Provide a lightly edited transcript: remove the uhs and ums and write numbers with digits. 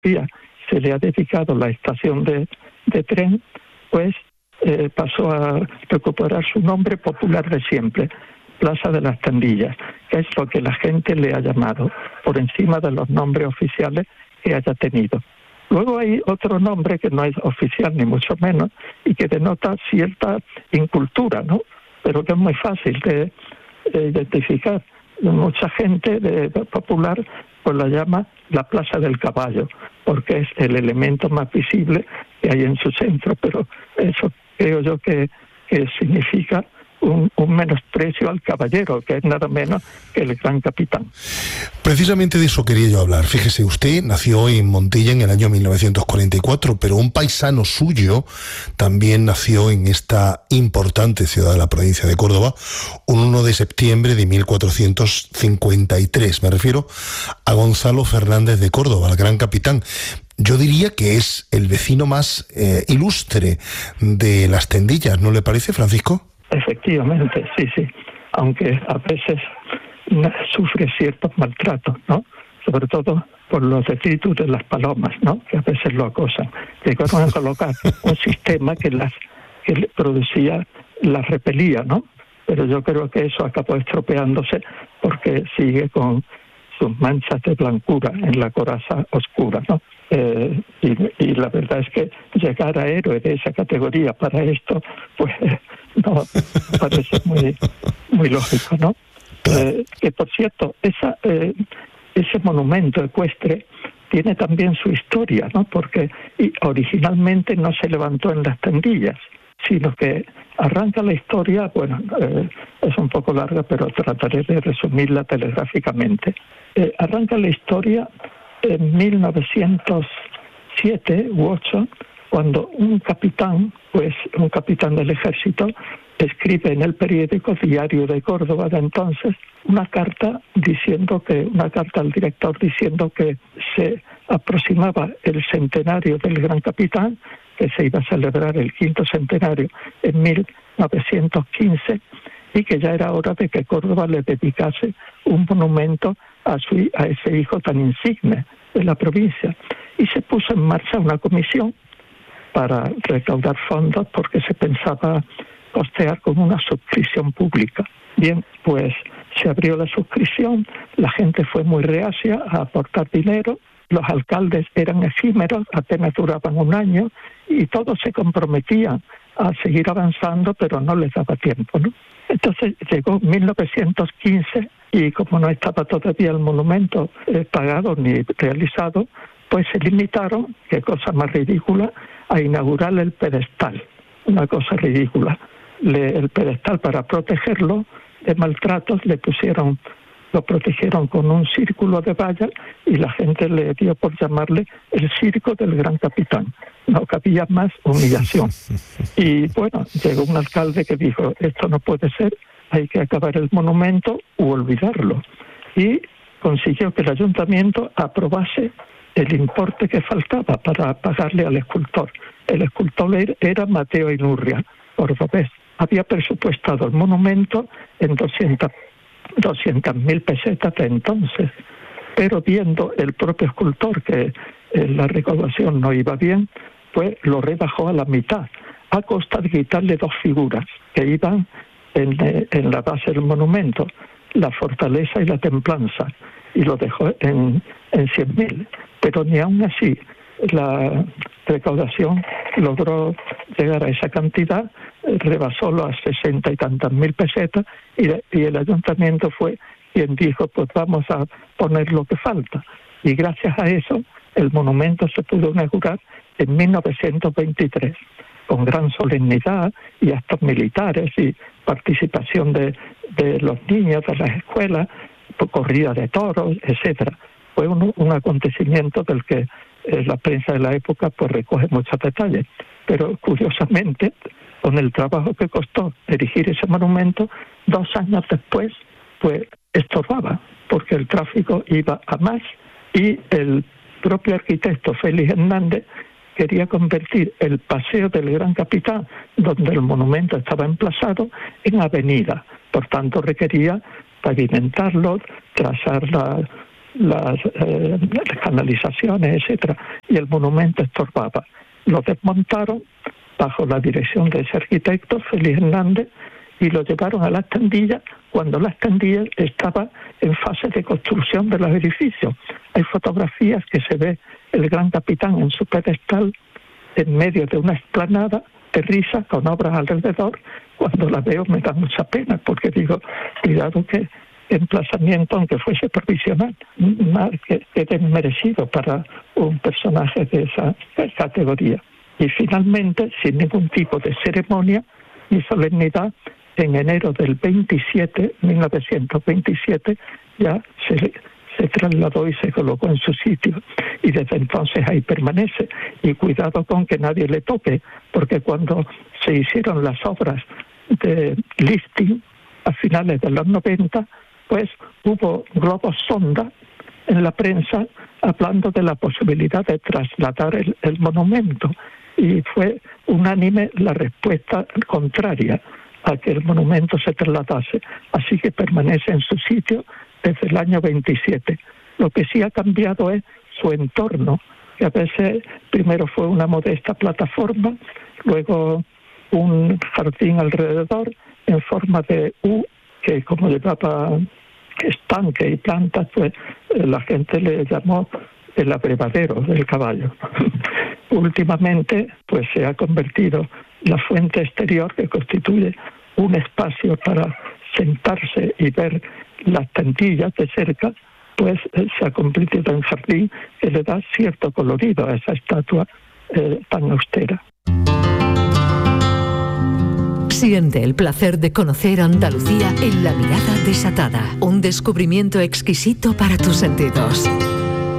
día se le ha dedicado la estación de tren, pues pasó a recuperar su nombre popular de siempre, Plaza de las Tendillas, que es lo que la gente le ha llamado, por encima de los nombres oficiales que haya tenido. Luego hay otro nombre que no es oficial ni mucho menos y que denota cierta incultura, ¿no? Pero que es muy fácil de identificar. Mucha gente popular pues la llama la Plaza del Caballo, porque es el elemento más visible que hay en su centro, pero eso creo yo que significa un menosprecio al caballero, que es nada menos que el gran capitán. Precisamente de eso quería yo hablar. Fíjese, usted nació en Montilla en el año 1944, pero un paisano suyo también nació en esta importante ciudad de la provincia de Córdoba, un 1 de septiembre de 1453. Me refiero a Gonzalo Fernández de Córdoba, el gran capitán. Yo diría que es el vecino más ilustre de las Tendillas, ¿no le parece, Francisco? Efectivamente, sí. Aunque a veces sufre ciertos maltratos, ¿no? Sobre todo por los detritus de las palomas, ¿no? Que a veces lo acosan. Llegaron a colocar un sistema que las repelía, ¿no? Pero yo creo que eso acabó estropeándose porque sigue con sus manchas de blancura en la coraza oscura, ¿no? Y la verdad es que llegar a héroe de esa categoría para esto, pues no parece muy lógico, ¿no? Que por cierto, ese monumento ecuestre tiene también su historia, ¿no? Porque originalmente no se levantó en las Tendillas, sino que arranca la historia, bueno, es un poco larga, pero trataré de resumirla telegráficamente. Arranca la historia en 1907 u 8, cuando un capitán del ejército, escribe en el periódico Diario de Córdoba de entonces una carta al director diciendo que se aproximaba el centenario del gran capitán, que se iba a celebrar el 5º centenario en 1915, y que ya era hora de que Córdoba le dedicase un monumento a ese hijo tan insigne de la provincia. Y se puso en marcha una comisión para recaudar fondos porque se pensaba costear con una suscripción pública. Bien, pues se abrió la suscripción, la gente fue muy reacia a aportar dinero, los alcaldes eran efímeros, apenas duraban un año, y todos se comprometían a seguir avanzando, pero no les daba tiempo, ¿no? Entonces llegó 1915 y como no estaba todavía el monumento pagado ni realizado, pues se limitaron, qué cosa más ridícula, a inaugurar el pedestal. Una cosa ridícula. El pedestal, para protegerlo de maltratos, lo protegieron con un círculo de vallas y la gente le dio por llamarle el circo del gran capitán. No cabía más humillación. Y bueno, llegó un alcalde que dijo, esto no puede ser, hay que acabar el monumento u olvidarlo. Y consiguió que el ayuntamiento aprobase el importe que faltaba para pagarle al escultor. El escultor era Mateo Inurria, cordobés. Había presupuestado el monumento en 200.000 pesetas de entonces, pero viendo el propio escultor que la recaudación no iba bien, pues lo rebajó a la mitad, a costa de quitarle 2 figuras que iban en la base del monumento, la fortaleza y la templanza, y lo dejó en 100.000. Pero ni aún así la recaudación logró llegar a esa cantidad, rebasó las 60 y tantas mil pesetas, y el ayuntamiento fue quien dijo, pues vamos a poner lo que falta. Y gracias a eso el monumento se pudo inaugurar en 1923, con gran solemnidad y actos militares y participación de los niños de las escuelas, corrida de toros, etcétera. Fue un acontecimiento del que la prensa de la época pues recoge muchos detalles, pero curiosamente, con el trabajo que costó erigir ese monumento, 2 años después pues estorbaba, porque el tráfico iba a más, y el propio arquitecto Félix Hernández quería convertir el paseo del Gran Capitán, donde el monumento estaba emplazado, en avenida. Por tanto, requería pavimentarlo, trazar las canalizaciones, etcétera, y el monumento estorbaba. Lo desmontaron bajo la dirección de ese arquitecto, Félix Hernández, y lo llevaron a la Estandilla cuando la Estandilla estaba en fase de construcción de los edificios. Hay fotografías que se ve el Gran Capitán en su pedestal en medio de una explanada de risa con obras alrededor. Cuando la veo me da mucha pena porque digo, cuidado que emplazamiento, aunque fuese provisional, que desmerecido para un personaje de esa categoría. Y finalmente, sin ningún tipo de ceremonia ni solemnidad, en enero del 1927, ya se trasladó y se colocó en su sitio. Y desde entonces ahí permanece. Y cuidado con que nadie le toque, porque cuando se hicieron las obras de lifting a finales de los 90, pues hubo globos sonda en la prensa hablando de la posibilidad de trasladar el monumento. Y fue unánime la respuesta contraria a que el monumento se trasladase. Así que permanece en su sitio desde el año 27. Lo que sí ha cambiado es su entorno, que a veces primero fue una modesta plataforma, luego un jardín alrededor en forma de U, que como llevaba estanque y plantas, pues la gente le llamó el abrevadero del caballo. Últimamente, pues se ha convertido la fuente exterior, que constituye un espacio para sentarse y ver las Estandillas de cerca, pues se ha convertido en jardín, que le da cierto colorido a esa estatua tan austera. Siente el placer de conocer Andalucía en La Mirada Desatada, un descubrimiento exquisito para tus sentidos.